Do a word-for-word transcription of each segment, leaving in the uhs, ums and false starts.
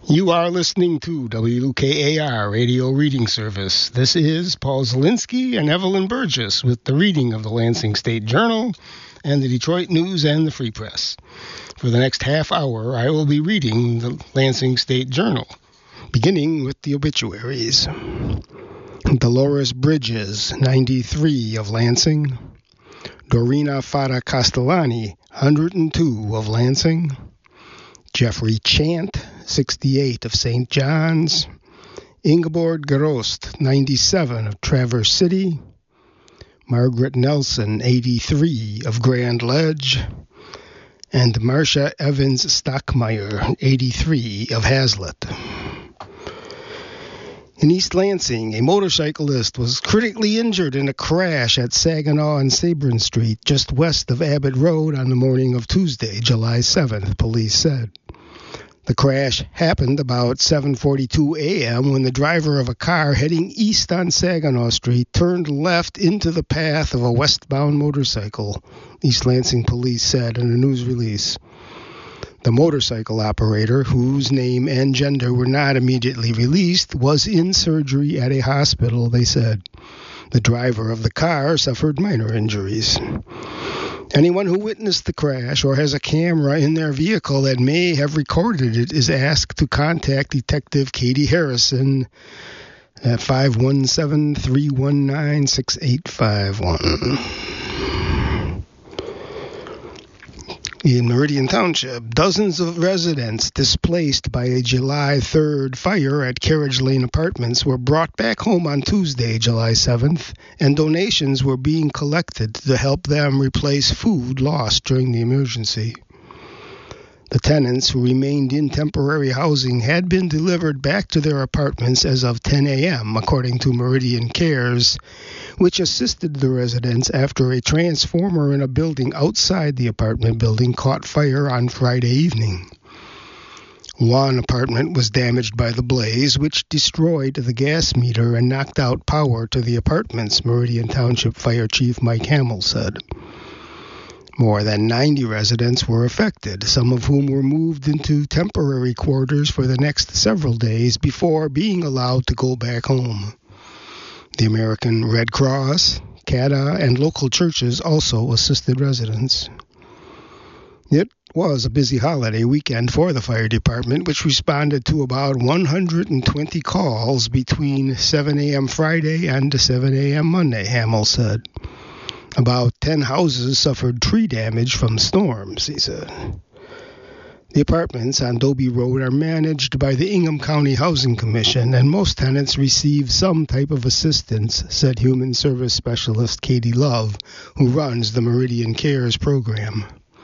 You are listening to W K A R Radio Reading Service. This is Paul Zielinski and Evelyn Burgess with the reading of the Lansing State Journal and the Detroit News and the Free Press. For the next half hour, I will be reading the Lansing State Journal, beginning with the obituaries. Dolores Bridges, ninety-three, of Lansing. Dorina Fara Castellani, one hundred two, of Lansing. Jeffrey Chant, sixty-eight, of Saint John's. Ingeborg Gerost, ninety-seven, of Traverse City. Margaret Nelson, eighty-three, of Grand Ledge. And Marcia Evans Stockmeyer, eighty-three, of Hazlitt. In East Lansing, a motorcyclist was critically injured in a crash at Saginaw and Sabrin Street, just west of Abbott Road, on the morning of Tuesday, July seventh, police said. The crash happened about seven forty-two a.m. when the driver of a car heading east on Saginaw Street turned left into the path of a westbound motorcycle, East Lansing police said in a news release. The motorcycle operator, whose name and gender were not immediately released, was in surgery at a hospital, they said. The driver of the car suffered minor injuries. Anyone who witnessed the crash or has a camera in their vehicle that may have recorded it is asked to contact Detective Katie Harrison at five one seven, three one nine, six eight five one. In Meridian Township, dozens of residents displaced by a July third fire at Carriage Lane Apartments were brought back home on Tuesday, July seventh, and donations were being collected to help them replace food lost during the emergency. The tenants who remained in temporary housing had been delivered back to their apartments as of ten a.m., according to Meridian Cares, which assisted the residents after a transformer in a building outside the apartment building caught fire on Friday evening. One apartment was damaged by the blaze, which destroyed the gas meter and knocked out power to the apartments, Meridian Township Fire Chief Mike Hamill said. More than ninety residents were affected, some of whom were moved into temporary quarters for the next several days before being allowed to go back home. The American Red Cross, C A D A, and local churches also assisted residents. It was a busy holiday weekend for the fire department, which responded to about one hundred twenty calls between seven a.m. Friday and seven a.m. Monday, Hamill said. About ten houses suffered tree damage from storms, he said. The apartments on Dobie Road are managed by the Ingham County Housing Commission, and most tenants receive some type of assistance, said Human Service Specialist Katie Love, who runs the Meridian Cares program.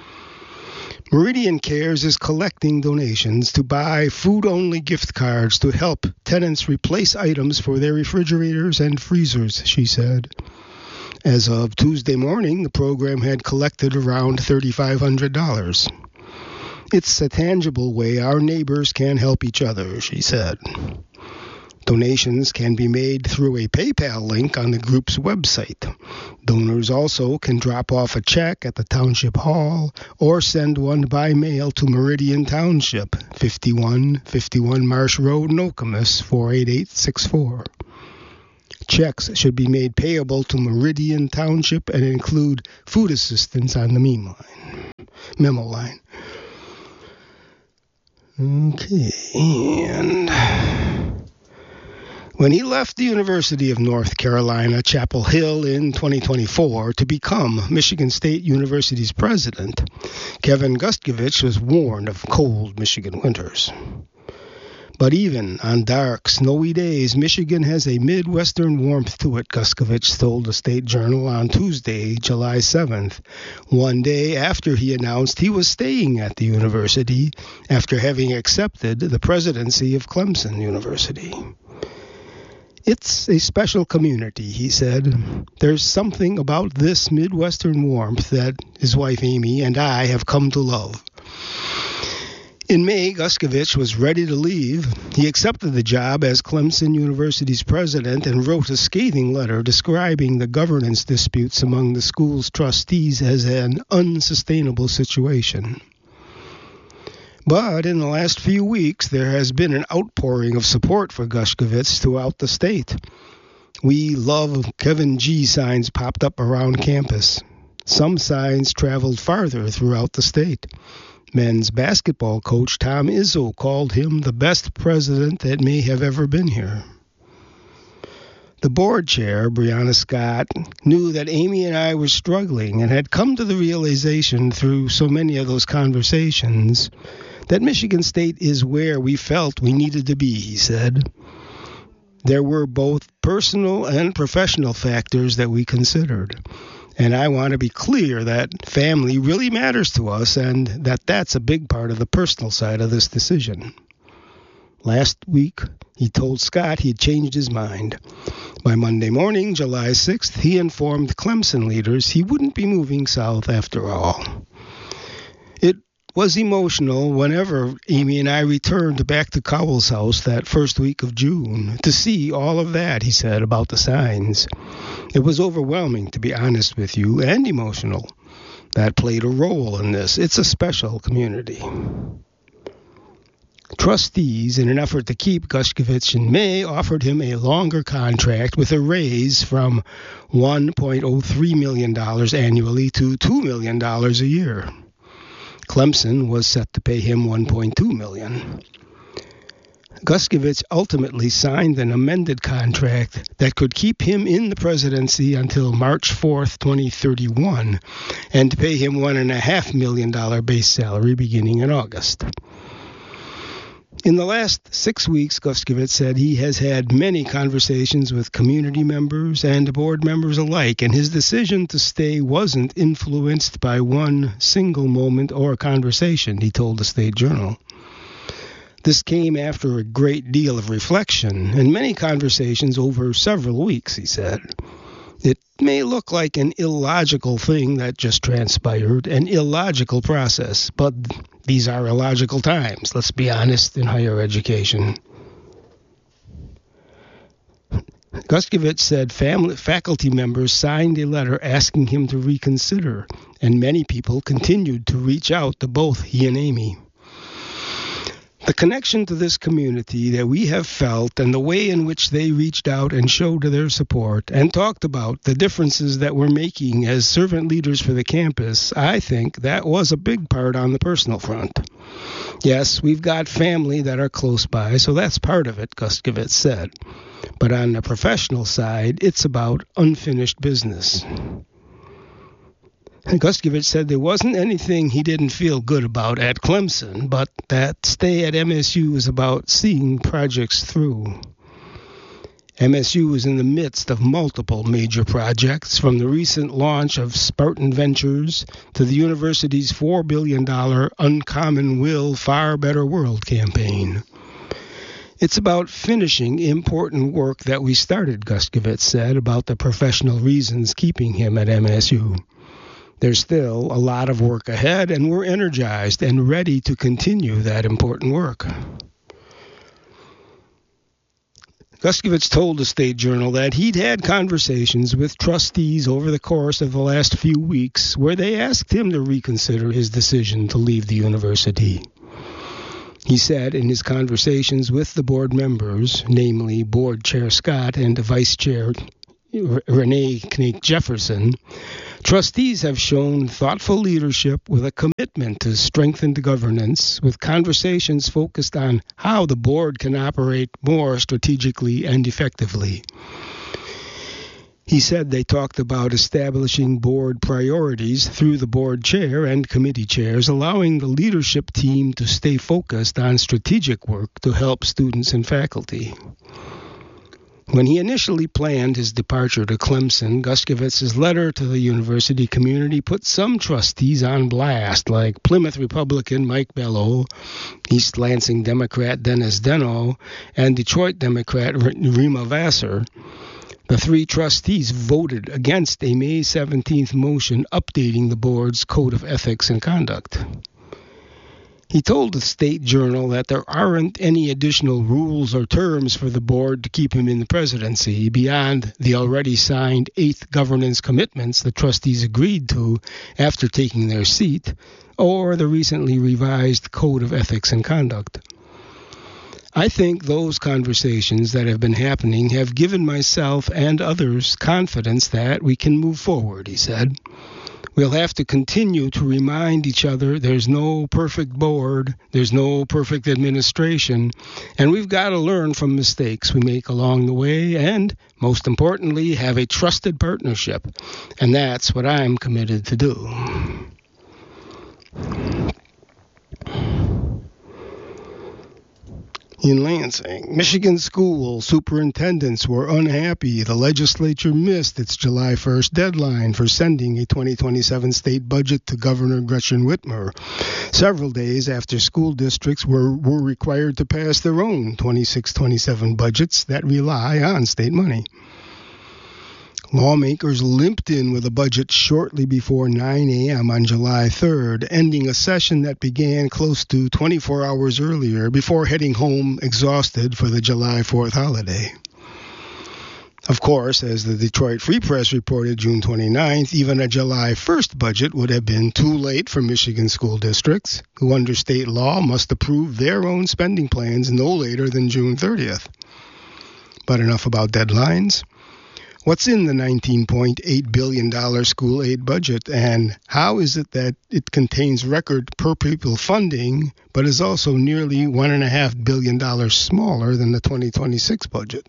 Meridian Cares is collecting donations to buy food-only gift cards to help tenants replace items for their refrigerators and freezers, she said. As of Tuesday morning, the program had collected around three thousand five hundred dollars. It's a tangible way our neighbors can help each other, she said. Donations can be made through a PayPal link on the group's website. Donors also can drop off a check at the Township Hall or send one by mail to Meridian Township, fifty-one fifty-one Marsh Road, Nokomis, four eight eight six four. Checks should be made payable to Meridian Township and include food assistance on the memo line. Memo line. Okay, and when he left the University of North Carolina, Chapel Hill, in twenty twenty-four to become Michigan State University's president, Kevin Guskovich was warned of cold Michigan winters. But even on dark, snowy days, Michigan has a Midwestern warmth to it, Guskovich told the State Journal on Tuesday, July seventh, one day after he announced he was staying at the university after having accepted the presidency of Clemson University. It's a special community, he said. There's something about this Midwestern warmth that his wife Amy and I have come to love. In May, Guskovich was ready to leave. He accepted the job as Clemson University's president and wrote a scathing letter describing the governance disputes among the school's trustees as an unsustainable situation. But in the last few weeks, there has been an outpouring of support for Gushkovich throughout the state. We love Kevin G signs popped up around campus. Some signs traveled farther throughout the state. Men's basketball coach Tom Izzo called him the best president that may have ever been here. The board chair, Brianna Scott, knew that Amy and I were struggling and had come to the realization through so many of those conversations that Michigan State is where we felt we needed to be, he said. There were both personal and professional factors that we considered. And I want to be clear that family really matters to us and that that's a big part of the personal side of this decision. Last week, he told Scott he'd changed his mind. By Monday morning, July sixth, he informed Clemson leaders he wouldn't be moving south after all. It was emotional whenever Amy and I returned back to Cowell's house that first week of June to see all of that, he said, about the signs. It was overwhelming, to be honest with you, and emotional. That played a role in this. It's a special community. Trustees, in an effort to keep Gushkovich in May, offered him a longer contract with a raise from one point oh three million dollars annually to two million dollars a year. Clemson was set to pay him one point two million dollars. Gushkovich ultimately signed an amended contract that could keep him in the presidency until March fourth, twenty thirty-one, and pay him one point five million dollars base salary beginning in August. In the last six weeks, Gushkovich said he has had many conversations with community members and board members alike, and his decision to stay wasn't influenced by one single moment or conversation, he told the State Journal. This came after a great deal of reflection and many conversations over several weeks, he said. It may look like an illogical thing that just transpired, an illogical process, but these are illogical times, let's be honest, in higher education. Gushkovich said family, faculty members signed a letter asking him to reconsider, and many people continued to reach out to both he and Amy. The connection to this community that we have felt and the way in which they reached out and showed their support and talked about the differences that we're making as servant leaders for the campus, I think that was a big part on the personal front. Yes, we've got family that are close by, so that's part of it, Gushkovich said. But on the professional side, it's about unfinished business. Gushkovich said there wasn't anything he didn't feel good about at Clemson, but that stay at M S U is about seeing projects through. M S U is in the midst of multiple major projects, from the recent launch of Spartan Ventures to the university's four billion dollars Uncommon Will, Far Better World campaign. It's about finishing important work that we started, Gushkovich said, about the professional reasons keeping him at M S U. There's still a lot of work ahead, and we're energized and ready to continue that important work. Gushkovich told the State Journal that he'd had conversations with trustees over the course of the last few weeks where they asked him to reconsider his decision to leave the university. He said in his conversations with the board members, namely Board Chair Scott and Vice Chair Renee Knake Jefferson, trustees have shown thoughtful leadership with a commitment to strengthened governance, with conversations focused on how the board can operate more strategically and effectively. He said they talked about establishing board priorities through the board chair and committee chairs, allowing the leadership team to stay focused on strategic work to help students and faculty. When he initially planned his departure to Clemson, Gushkovich's letter to the university community put some trustees on blast, like Plymouth Republican Mike Bello, East Lansing Democrat Dennis Deno, and Detroit Democrat Rima Vassar. The three trustees voted against a May seventeenth motion updating the board's Code of Ethics and Conduct. He told the State Journal that there aren't any additional rules or terms for the board to keep him in the presidency beyond the already signed eighth governance commitments the trustees agreed to after taking their seat, or the recently revised Code of Ethics and Conduct. I think those conversations that have been happening have given myself and others confidence that we can move forward, he said. We'll have to continue to remind each other there's no perfect board, there's no perfect administration, and we've got to learn from mistakes we make along the way and, most importantly, have a trusted partnership. And that's what I'm committed to do. In Lansing, Michigan school superintendents were unhappy the legislature missed its July first deadline for sending a twenty twenty-seven state budget to Governor Gretchen Whitmer, several days after school districts were, were required to pass their own twenty-six twenty-seven budgets that rely on state money. Lawmakers limped in with a budget shortly before nine a.m. on July third, ending a session that began close to twenty-four hours earlier before heading home exhausted for the July fourth holiday. Of course, as the Detroit Free Press reported June twenty-ninth, even a July first budget would have been too late for Michigan school districts, who under state law must approve their own spending plans no later than June thirtieth. But enough about deadlines. What's in the nineteen point eight billion dollars school aid budget, and how is it that it contains record per-pupil funding, but is also nearly one point five billion dollars smaller than the twenty twenty-six budget?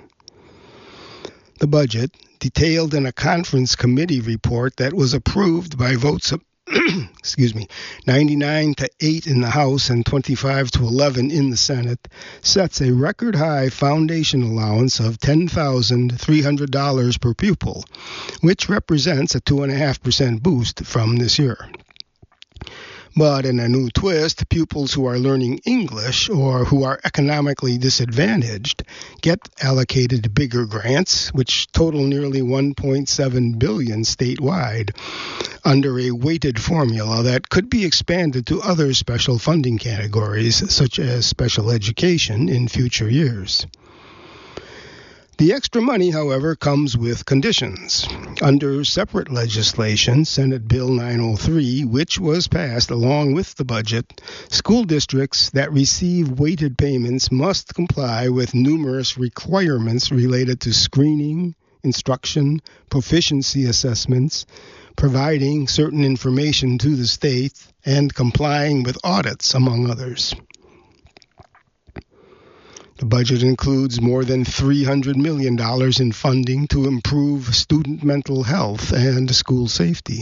The budget, detailed in a conference committee report that was approved by votes of excuse me, ninety-nine to eight in the House and twenty-five to eleven in the Senate, sets a record high foundation allowance of ten thousand three hundred dollars per pupil, which represents a two point five percent boost from this year. But in a new twist, pupils who are learning English or who are economically disadvantaged get allocated bigger grants, which total nearly one point seven billion dollars statewide, under a weighted formula that could be expanded to other special funding categories, such as special education, in future years. The extra money, however, comes with conditions. Under separate legislation, Senate Bill nine oh three, which was passed along with the budget, school districts that receive weighted payments must comply with numerous requirements related to screening, instruction, proficiency assessments, providing certain information to the state, and complying with audits, among others. The budget includes more than three hundred million dollars in funding to improve student mental health and school safety.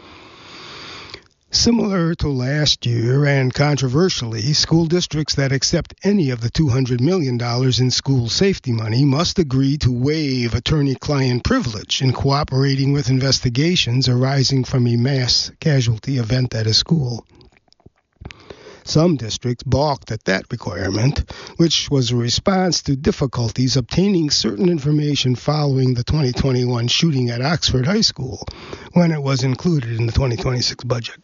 Similar to last year, and controversially, school districts that accept any of the two hundred million dollars in school safety money must agree to waive attorney-client privilege in cooperating with investigations arising from a mass casualty event at a school. Some districts balked at that requirement, which was a response to difficulties obtaining certain information following the twenty twenty-one shooting at Oxford High School, when it was included in the twenty twenty-six budget.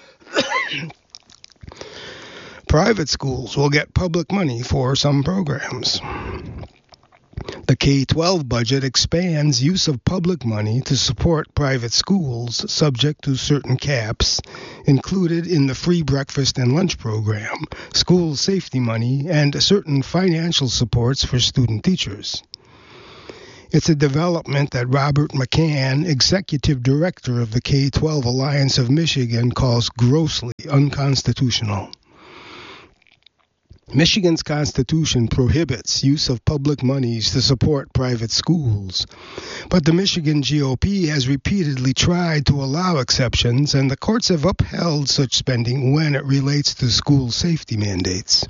Private schools will get public money for some programs. The K twelve budget expands use of public money to support private schools subject to certain caps included in the free breakfast and lunch program, school safety money, and certain financial supports for student teachers. It's a development that Robert McCann, executive director of the K twelve Alliance of Michigan, calls grossly unconstitutional. Michigan's Constitution prohibits use of public monies to support private schools, but the Michigan G O P has repeatedly tried to allow exceptions, and the courts have upheld such spending when it relates to school safety mandates.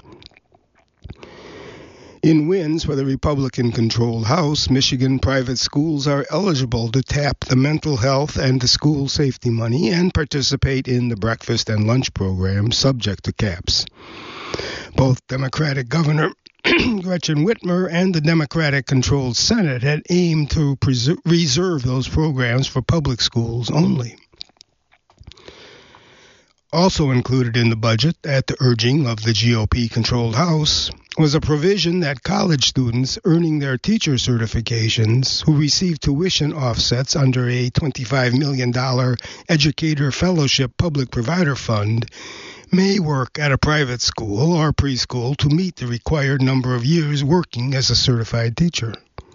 In wins for the Republican-controlled House, Michigan private schools are eligible to tap the mental health and the school safety money and participate in the breakfast and lunch program subject to caps. Both Democratic Governor Gretchen Whitmer and the Democratic-controlled Senate had aimed to preser- reserve those programs for public schools only. Also included in the budget, at the urging of the G O P-controlled House, was a provision that college students earning their teacher certifications who receive tuition offsets under a twenty-five million dollars Educator Fellowship Public Provider Fund may work at a private school or preschool to meet the required number of years working as a certified teacher.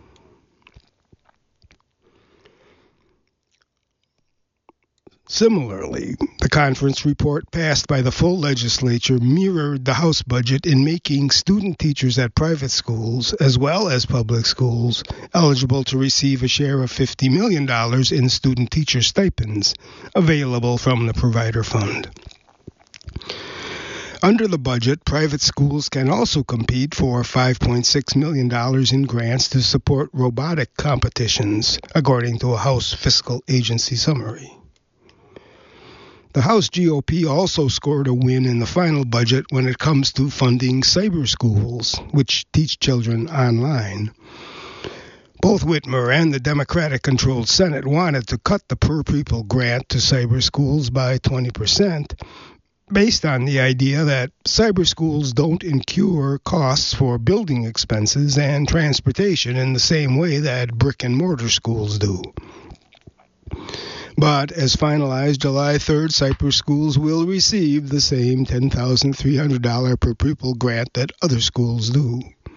Similarly, the conference report passed by the full legislature mirrored the House budget in making student teachers at private schools, as well as public schools, eligible to receive a share of fifty million dollars in student teacher stipends, available from the Provider Fund. Under the budget, private schools can also compete for five point six million dollars in grants to support robotic competitions, according to a House Fiscal Agency summary. The House G O P also scored a win in the final budget when it comes to funding cyber schools, which teach children online. Both Whitmer and the Democratic-controlled Senate wanted to cut the per-pupil grant to cyber schools by twenty percent, based on the idea that cyber schools don't incur costs for building expenses and transportation in the same way that brick-and-mortar schools do. But as finalized July third, cyber schools will receive the same ten thousand three hundred dollars per pupil grant that other schools do.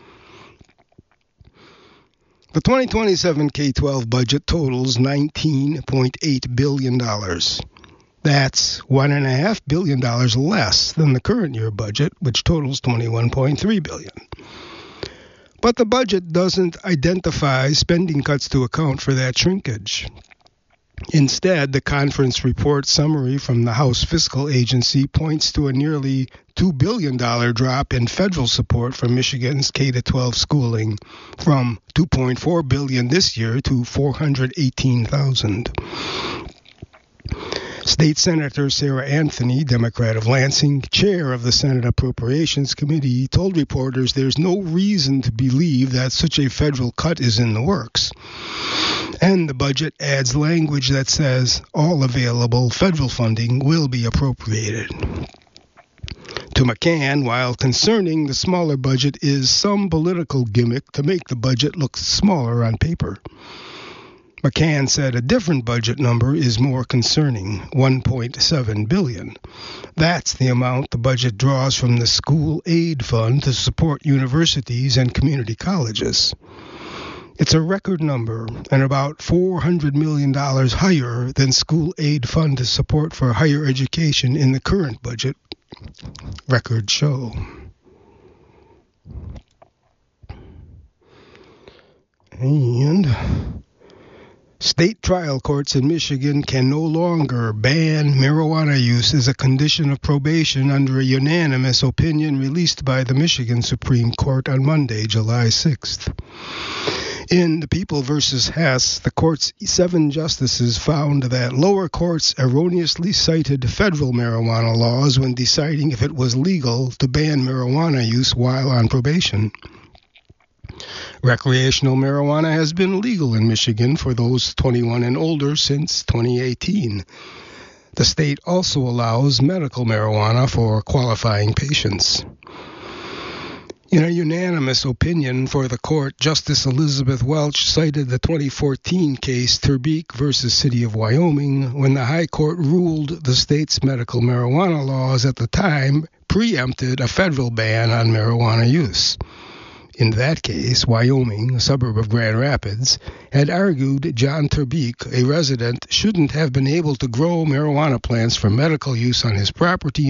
The twenty twenty-seven K twelve budget totals nineteen point eight billion dollars. That's one point five billion dollars less than the current year budget, which totals twenty-one point three billion dollars. But the budget doesn't identify spending cuts to account for that shrinkage. Instead, the conference report summary from the House Fiscal Agency points to a nearly two billion dollars drop in federal support for Michigan's K through twelve schooling, from two point four billion dollars this year to four hundred eighteen thousand dollars. State Senator Sarah Anthony, Democrat of Lansing, chair of the Senate Appropriations Committee, told reporters there's no reason to believe that such a federal cut is in the works. And the budget adds language that says all available federal funding will be appropriated. To McCann, while concerning the smaller budget is some political gimmick to make the budget look smaller on paper. McCann said a different budget number is more concerning, one point seven billion dollars. That's the amount the budget draws from the School Aid Fund to support universities and community colleges. It's a record number and about four hundred million dollars higher than School Aid Fund support for higher education in the current budget, records show. And state trial courts in Michigan can no longer ban marijuana use as a condition of probation under a unanimous opinion released by the Michigan Supreme Court on Monday, July sixth. In the People v. Hess, the court's seven justices found that lower courts erroneously cited federal marijuana laws when deciding if it was legal to ban marijuana use while on probation. Recreational marijuana has been legal in Michigan for those twenty-one and older since twenty eighteen. The state also allows medical marijuana for qualifying patients. In a unanimous opinion for the court, Justice Elizabeth Welch cited the twenty fourteen case Terbeek v. City of Wyoming, when the High Court ruled the state's medical marijuana laws at the time preempted a federal ban on marijuana use. In that case, Wyoming, a suburb of Grand Rapids, had argued John Terbeek, a resident, shouldn't have been able to grow marijuana plants for medical use on his property